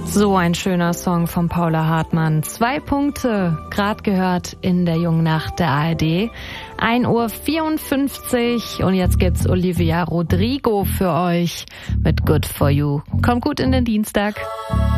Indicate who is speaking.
Speaker 1: So ein schöner Song von Paula Hartmann. 2 Punkte, grad gehört in der jungen Nacht der ARD. 1:54 Uhr und jetzt gibt's Olivia Rodrigo für euch mit Good For You. Kommt gut in den Dienstag.